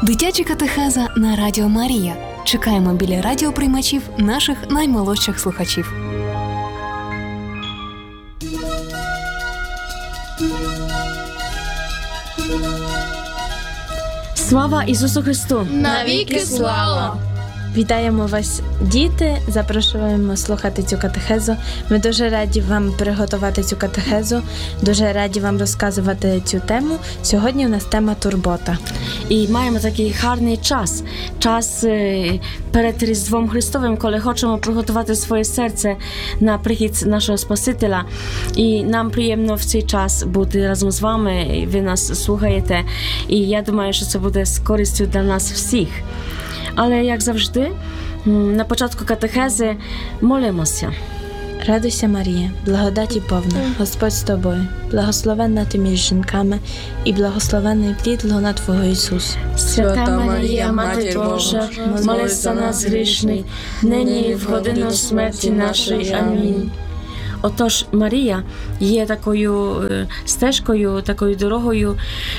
Дитяча катехеза на Радіо Марія. Чекаємо біля радіоприймачів наших наймолодших слухачів. Слава Ісусу Христу! Навіки слава! Вітаємо вас, діти! Запрошуємо слухати цю катехезу. Ми дуже раді вам приготувати цю катехезу, дуже раді вам розказувати цю тему. Сьогодні у нас тема турбота. І маємо такий гарний час перед Різдвом Христовим, коли хочемо приготувати своє серце на прихід нашого Спасителя. І нам приємно в цей час бути разом з вами, ви нас слухаєте. І я думаю, що це буде з користю для нас всіх. Але, як завжди, на початку катехези молимося. Радуйся, Марія, благодаті повна, Господь з тобою, благословенна ти між жінками і благословенний плід лона Твого Ісус. Свята Марія, Мати Божа, молись за нас грішних, нині і в годину смерті нашої. Амінь. Отож, Марія є такою стежкою, такою дорогою,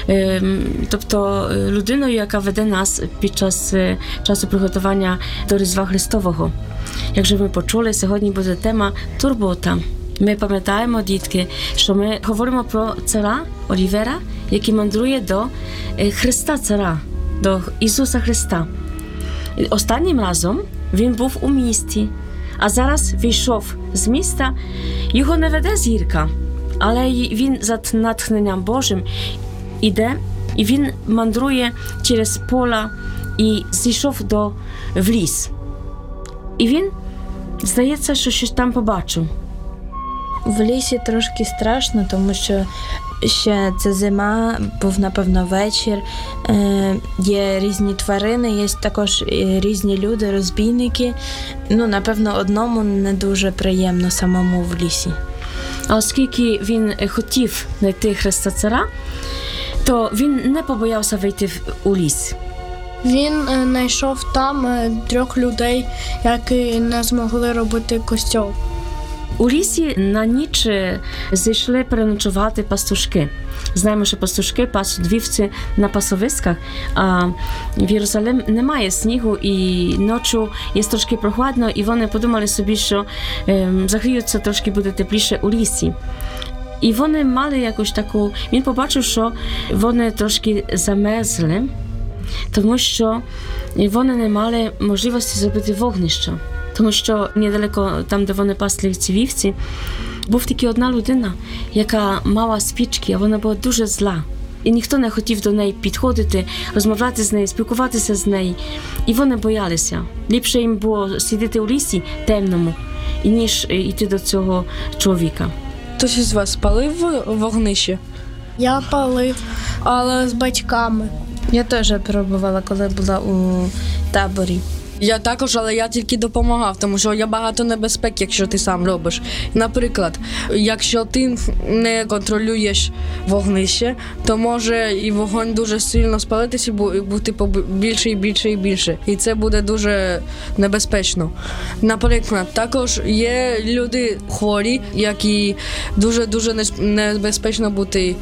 тобто людиною, яка веде нас під час часу приготування до Різдва Христового. Як же ми почули, сьогодні буде тема турбота. Ми пам'ятаємо, дітки, що ми говоримо про царя Олівера, який мандрує до Христа царя, до Ісуса Христа. Останнім разом він був у місті, а зараз вийшов з міста. Його не веде зірка, але він за натхненням Божим іде, і він мандрує через поля і зійшов в ліс. І він, здається, що щось там побачив. В лісі трошки страшно, тому що ще це зима, був, напевно, вечір, є різні тварини, є також різні люди, розбійники. Напевно, одному не дуже приємно самому в лісі. А оскільки він хотів знайти Христа царя, то він не побоявся вийти у ліс. Він знайшов там 3 людей, які не змогли робити костьол. У лісі на ніч зайшли переночувати пастушки. Знаємо, що пастушки пасуть вівці на пасовиськах, а в Єрусалим немає снігу і ночі є трошки прохладно, і вони подумали собі, що загріються, трошки буде тепліше у лісі. І вони мали якусь таку... Він побачив, що вони трошки замерзли, тому що вони не мали можливості зробити вогнище. Тому що недалеко, там, де вони пасли ці вівці, був тільки одна людина, яка мала спічки, а вона була дуже зла. І ніхто не хотів до неї підходити, розмовляти з нею, спілкуватися з нею. І вони боялися. Ліпше їм було сидіти у лісі темному, ніж йти до цього чоловіка. Хтось із вас палив вогнище? Я палив, але з батьками. Я теж пробувала, коли була у таборі. Я також, але я тільки допомагав, тому що є багато небезпек, якщо ти сам робиш. Наприклад, якщо ти не контролюєш вогнище, то може і вогонь дуже сильно спалитися і бути більше і більше і більше. І це буде дуже небезпечно. Наприклад, також є люди хворі, які дуже-дуже небезпечно бути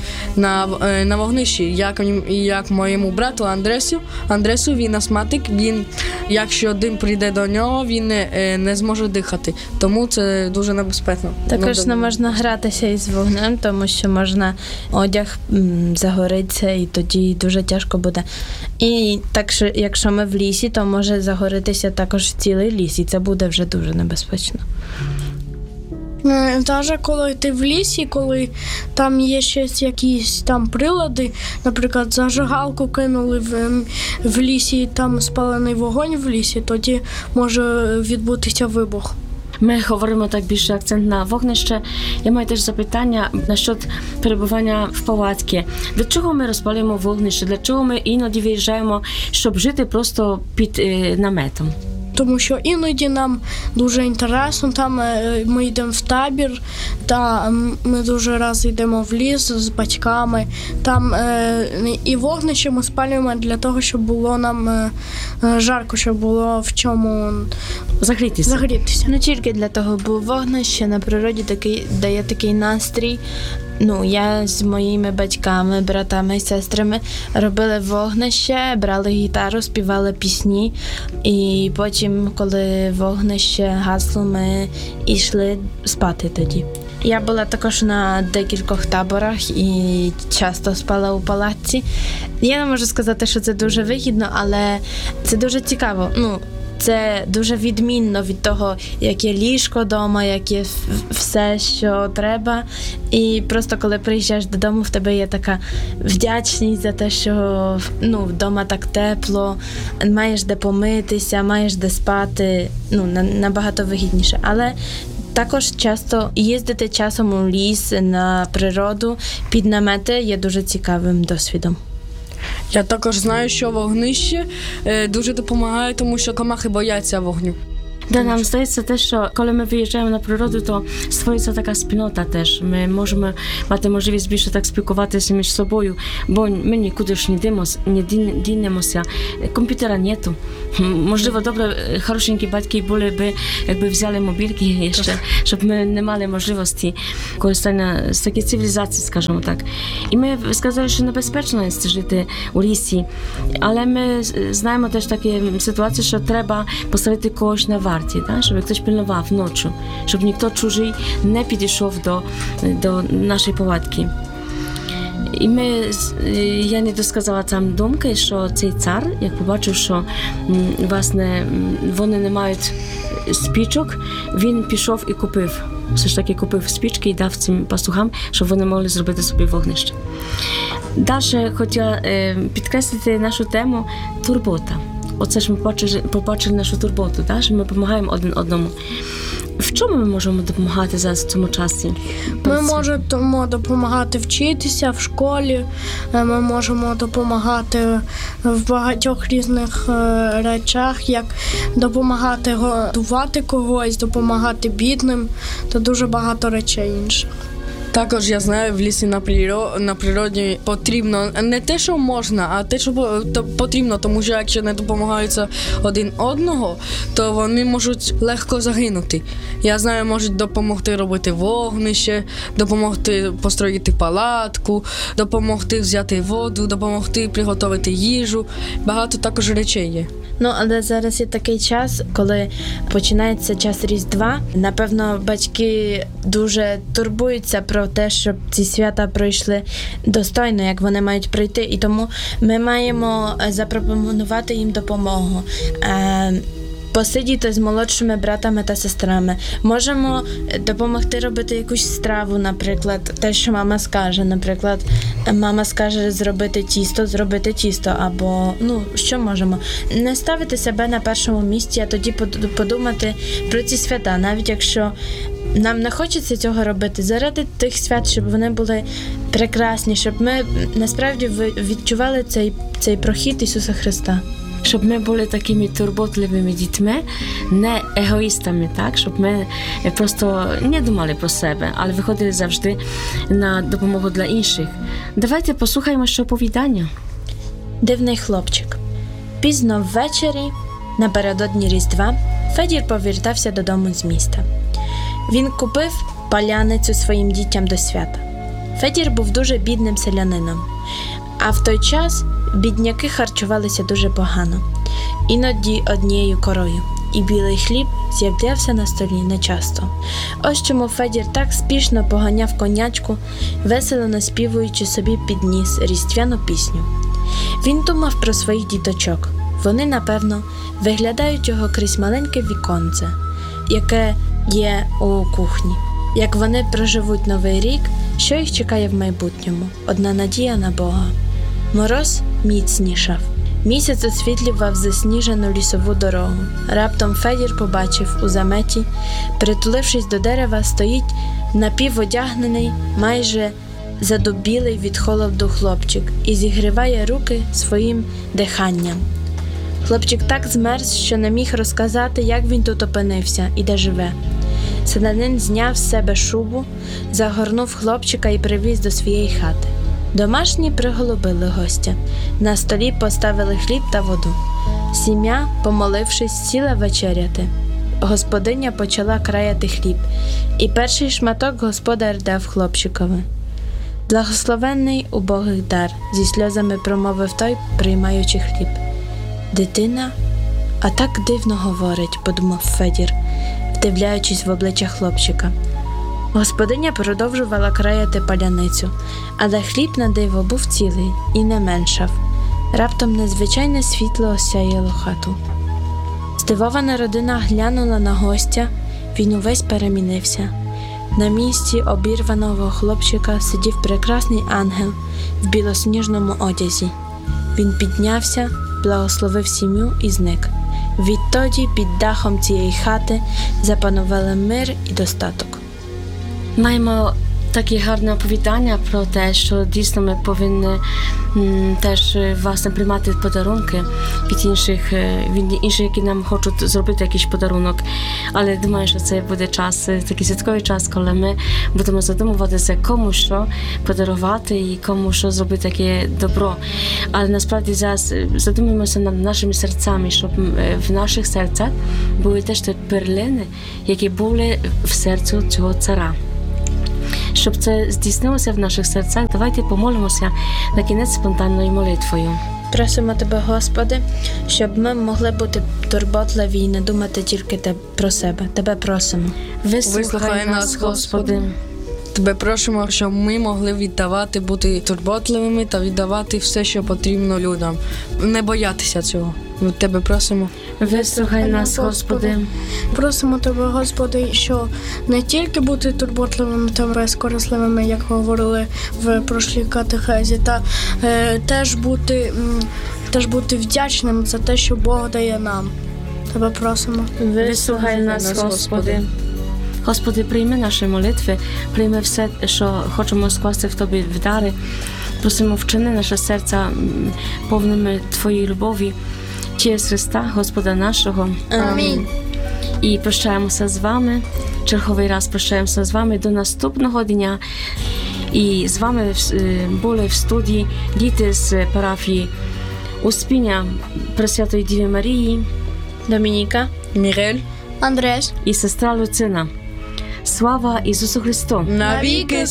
на вогнищі. Як моєму брату Андресу, він астматик, якщо дим прийде до нього, він не зможе дихати. Тому це дуже небезпечно. Також не можна гратися із вогнем, тому що можна одяг загориться, і тоді дуже тяжко буде. І так, що якщо ми в лісі, то може загоритися також цілий ліс, і це буде вже дуже небезпечно. Навіть коли ти в лісі, коли там є щось, якісь там прилади, наприклад, зажигалку кинули в лісі, там спалений вогонь в лісі, тоді може відбутися вибух. Ми говоримо так більше акцент на вогнище. Я маю теж запитання насчет перебування в палатці. Для чого ми розпалюємо вогнище? Для чого ми іноді виїжджаємо, щоб жити просто під наметом? Тому що іноді нам дуже інтересно, там ми йдемо в табір, та ми дуже раз йдемо в ліс з батьками, там і вогнище ми спалюємо для того, щоб було нам жарко, щоб було в чому загрітися. Не тільки для того, бо вогнище на природі дає такий настрій, Я з моїми батьками, братами і сестрами робили вогнище, брали гітару, співали пісні. І потім, коли вогнище гасло, ми йшли спати тоді. Я була також на декількох таборах і часто спала у палатці. Я не можу сказати, що це дуже вигідно, але це дуже цікаво. Це дуже відмінно від того, яке ліжко вдома, яке все, що треба. І просто коли приїжджаєш додому, в тебе є така вдячність за те, що вдома так тепло, маєш де помитися, маєш де спати, набагато вигідніше. Але також часто їздити часом у ліс, на природу, під намети є дуже цікавим досвідом. Я також знаю, що вогнище дуже допомагає, тому що комахи бояться вогню. Нам здається те, що коли ми виїжджаємо на природу, то створюється така спільнота теж. Ми можемо мати можливість більше так спілкуватися між собою, бо ми нікуди ж не дінемося. Комп'ютера нету. Можливо, добре, хорошенькі батьки були би, якби взяли мобільки ще, щоб ми не мали можливості користання з такої цивілізації, скажімо так. І ми сказали, що небезпечно жити у лісі, але ми знаємо теж такі ситуації, що треба поставити когось на варті, щоб хтось пильнував ночі, щоб ніхто чужий не підійшов до нашої палатки. І я не досказала там думки, що цей цар, як побачив, що власне вони не мають спічок, він пішов і купив. Все ж таки купив спічки і дав цим пастухам, щоб вони могли зробити собі вогнище. Далі хотіла підкреслити нашу тему турбота. Оце ж ми побачили нашу турботу, що ми допомагаємо один одному. В чому ми можемо допомагати зараз в цьому часі? Ми можемо допомагати вчитися в школі, ми можемо допомагати в багатьох різних речах, як допомагати годувати когось, допомагати бідним та дуже багато речей інших. Також я знаю, в лісі на природі потрібно не те, що можна, а те, що потрібно, тому що якщо не допомагаються один одного, то вони можуть легко загинути. Я знаю, можуть допомогти робити вогнище, допомогти построїти палатку, допомогти взяти воду, допомогти приготувати їжу. Багато також речей є. Але зараз є такий час, коли починається час Різдва. Напевно, батьки дуже турбуються про те, щоб ці свята пройшли достойно, як вони мають пройти. І тому ми маємо запропонувати їм допомогу. Посидіти з молодшими братами та сестрами. Можемо допомогти робити якусь страву, наприклад, те, що мама скаже. Наприклад, мама скаже зробити тісто, або, що можемо. Не ставити себе на першому місці, а тоді подумати про ці свята, навіть якщо нам не хочеться цього робити, заради тих свят, щоб вони були прекрасні, щоб ми насправді відчували цей прохід Ісуса Христа. Щоб ми були такими турботливими дітьми, не егоїстами, щоб ми просто не думали про себе, але виходили завжди на допомогу для інших. Давайте послухаємо ще оповідання. Дивний хлопчик. Пізно ввечері, напередодні Різдва, Федір повертався додому з міста. Він купив паляницю своїм дітям до свята. Федір був дуже бідним селянином, а в той час бідняки харчувалися дуже погано, іноді однією корою, і білий хліб з'являвся на столі нечасто. Ось чому Федір так спішно поганяв конячку, весело наспівуючи собі під ніс різдвяну пісню. Він думав про своїх діточок. Вони, напевно, виглядають його крізь маленьке віконце, яке є у кухні. Як вони проживуть новий рік, що їх чекає в майбутньому? Одна надія на Бога. Мороз міцнішав. Місяць освітлював засніжену лісову дорогу. Раптом Федір побачив у заметі, притулившись до дерева, стоїть напіводягнений, майже задубілий від холоду хлопчик і зігріває руки своїм диханням. Хлопчик так змерз, що не міг розказати, як він тут опинився і де живе. Селянин зняв з себе шубу, загорнув хлопчика і привіз до своєї хати. Домашні приголубили гостя. На столі поставили хліб та воду. Сім'я, помолившись, сіла вечеряти. Господиня почала краяти хліб, і перший шматок господар дав хлопчикові. Благословенний убогих дар, зі сльозами промовив той, приймаючи хліб. Дитина, а так дивно говорить, подумав Федір, вдивляючись в обличчя хлопчика. Господиня продовжувала краяти паляницю, але хліб на диво був цілий і не меншав. Раптом незвичайне світло осяяло хату. Здивована родина глянула на гостя, він увесь перемінився. На місці обірваного хлопчика сидів прекрасний ангел в білосніжному одязі. Він піднявся, благословив сім'ю і зник. Відтоді під дахом цієї хати запанували мир і достаток. Маємо такі гарне оповідання про те, що дійсно ми повинні теж власне приймати подарунки від інших, які нам хочуть зробити якийсь подарунок. Але думаю, що це буде час, такий святковий час, коли ми будемо задумуватися, кому що подарувати і кому що зробити таке добро. Але насправді зараз задумуємося над нашими серцями, щоб в наших серцях були теж ті перлини, які були в серцю цього царя. Щоб це здійснилося в наших серцях, давайте помолимося на кінець спонтанною молитвою. Просимо Тебе, Господи, щоб ми могли бути турботливі і не думати тільки про себе. Тебе просимо. Вислухай нас, Господи. Тебе просимо, щоб ми могли віддавати, бути турботливими та віддавати все, що потрібно людям. Не боятися цього. Від Тебе просимо. Вислухай нас, Господи. Просимо Тебе, Господи, що не тільки бути турботливими та безкорисливими, як говорили в прошлій катехезі, та теж бути вдячним за те, що Бог дає нам. Тебе просимо. Вислухай нас, Господи. Господи, прийми наші молитви, прийми все, що хочемо скласти в Тобі в дари. Просимо, вчини наше серця повними Твоєї любові, через Христа, Господа нашого. Амінь. І прощаємося з вами. Черговий раз прощаємося з вами до наступного дня. І з вами були в студії діти з парафії Успіння Пресвятої Діви Марії, Домініка, Мірель, Андрес. і сестра Люцина. Слава Ісусу Христу! навіки